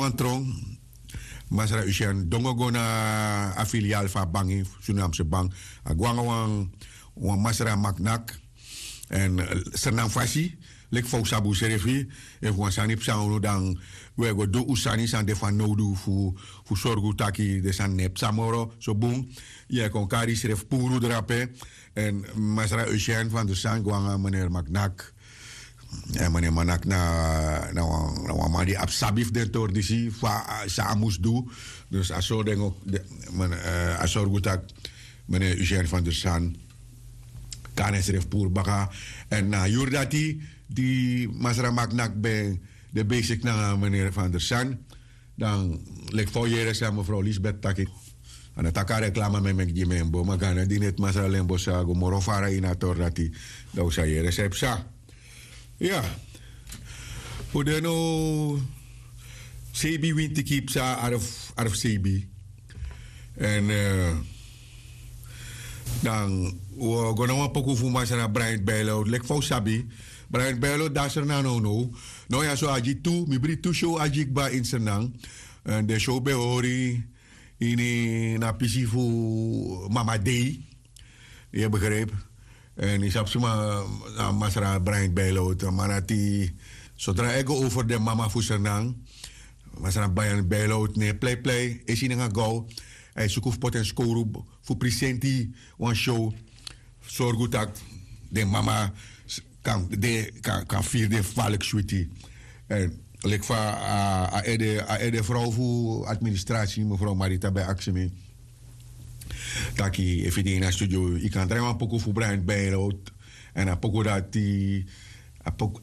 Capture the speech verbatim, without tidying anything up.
Wantron. Masra Ushan Dongogona a filiaal van Bangi, Surinaamse Bank. Agwangawang wan Masra Maknak en Sernang Fasi. Lek fau sabu serefi e wan sanip saunu dan we go do usani san de fan nodu fu fu sorgu taki de san nep samoro so boom je kon kari seref puru drape en Masra Ushan van de San gwanga meneer Maknak. En meneer Manak na na na maar die absabif den tor disi fa sa moest doen. Dus als zo denk ook men als zo goed dat meneer Eugène van der San kan es ref pour baka en na Jordati die Masra Maknak bij de basic na meneer van der San dan lek voor jaren zijn mevrouw Lisbeth Taki. En het akka reclame met mij Jimembo maar gaan die net Masra Lembo sa go morofara ina tor dati dat sa jaren sepsa. Ja. Voor de no C B wint te keep sa arf arf C B. En uh, dan we gaan nou een pokoe voor maar naar Brian Bijlo. Lek voor sabi. Brian Bijlo daar er nou no no. Nou ja zo aji tu, mi bri tu show aji ba in Senang. En de show be hori in na pisi voor Mama Day. Je begrijpt. En ik heb zomaar Masra Brian Bijlo, maar die zodra ik over de mama voor Sernang, Masra Brian Bijlo, nee, play play, is in een gauw. Hij zoekt pot en score voor presenti one show. Zorg dat de mama kan de kan kan vier de valk sweetie. En ik va a a de vrouw voor administratie mevrouw Marita bij Axemi. Taki even in de studio, ik kan draaien een poco voor Brian Bijlo en een poco dat die